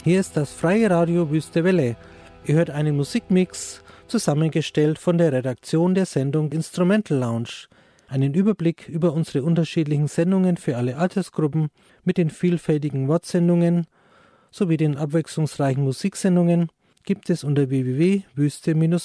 Hier ist das Freie Radio Wüste Welle. Ihr hört einen Musikmix, zusammengestellt von der Redaktion der Sendung Instrumental Lounge. Einen Überblick über unsere unterschiedlichen Sendungen für alle Altersgruppen mit den vielfältigen Wortsendungen sowie den abwechslungsreichen Musiksendungen gibt es unter www.wüste-welle.at.